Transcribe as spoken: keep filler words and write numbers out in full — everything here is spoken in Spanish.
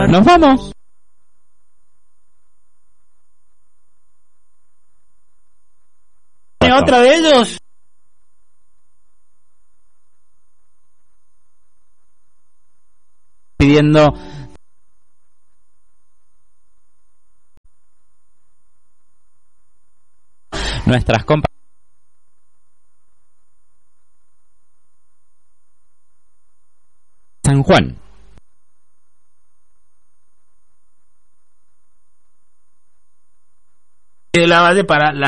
nos vamos. ¿Otra de ellos? Pidiendo nuestras compas San Juan. De la Valle para la